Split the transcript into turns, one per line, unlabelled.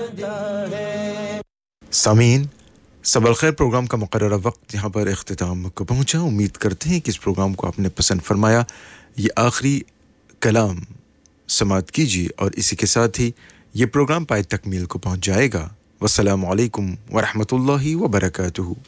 सामीन, सबल खैर प्रोग्राम का मुकर्ररा वक्त यहाँ पर इख्तिताम को पहुँचा। उम्मीद करते हैं कि इस प्रोग्राम को आपने पसंद फरमाया। ये आखिरी कलाम समाअत कीजिए और इसी के साथ ही ये प्रोग्राम पाए तकमील को पहुँच जाएगा। वस्सलामु अलैकुम व रहमतुल्लाहि व बरकातुहू।